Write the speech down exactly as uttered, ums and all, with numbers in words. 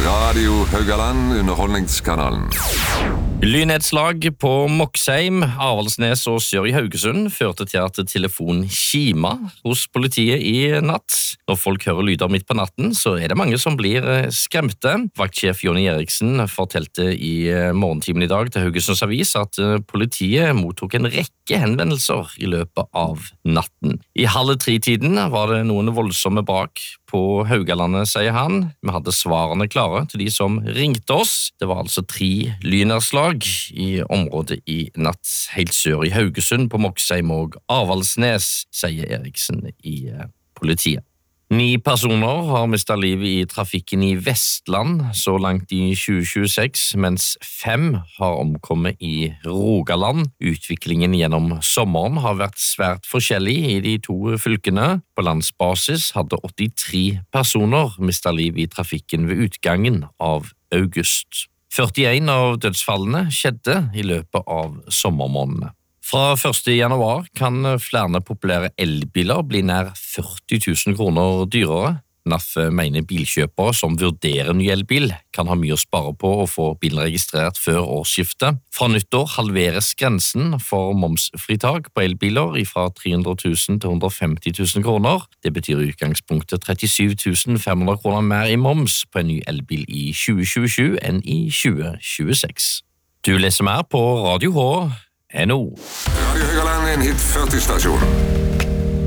Radio Haugaland, underholdningskanalen. Lynnedslag på Moxheim, Avaldsnes og Sør i Haugesund førte til at telefonen kima hos politiet i natt. Når folk hører lyder midt på natten, så er det mange som blir skremte. Vaktsjef Jonny Eriksen fortalte i morgentimen i dag til Haugesunds Avis at politiet mottok en rekke henvendelser i løpet av natten. I halv tre-tiden var det noen voldsomme brak på Haugalandet, sier han. Vi hadde svarene klare til de som ringte oss. Det var altså tre lynnedslag i området i natt, helt sør i Haugesund, på Moxheim og Avaldsnes, sier Eriksen i politiet. Ni personer har mistet livet i trafikken i Vestland så langt i tjue tjueseks, mens fem har omkommet i Rogaland. Utviklingen gjennom sommeren har vært svært forskjellig i de to fylkene. På landsbasis hadde åttitre personer mistet livet i trafikken ved utgangen av august. førtien av dødsfallene skjedde i løpet av sommermånedene. Fra første januar kan flere populære elbiler bli nær førti tusen kroner dyrere. N A F mener bilkjøpere som vurderer ny elbil kan ha mye å spare på å få bilen registrert før årsskiftet. Fra nyttår halveres grensen for momsfritak på elbiler fra tre hundre tusen til hundre og femti tusen kroner. Det betyr i utgangspunktet trettisju tusen fem hundre kroner mer i moms på en ny elbil i tjue tjuesju enn i tjue tjueseks. Du leser mer på Radio H. N O. Radio Haugaland, en hit førti stasjon.